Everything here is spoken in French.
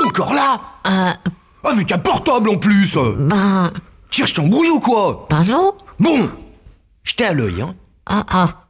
encore là? Avec un portable en plus. Ben Cherche ton brouille ou quoi? non. Bon, jetez à l'œil, hein. Ah.